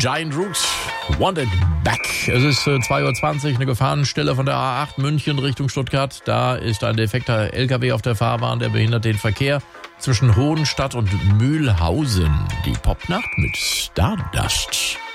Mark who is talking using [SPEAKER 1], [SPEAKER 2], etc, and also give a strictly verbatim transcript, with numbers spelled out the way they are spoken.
[SPEAKER 1] Giant Rooks, Want It Back. Es ist äh, zwei Uhr zwanzig, eine Gefahrenstelle von der A acht München Richtung Stuttgart. Da ist ein defekter L K W auf der Fahrbahn, der behindert den Verkehr zwischen Hohenstadt und Mühlhausen. Die Popnacht mit Stardust.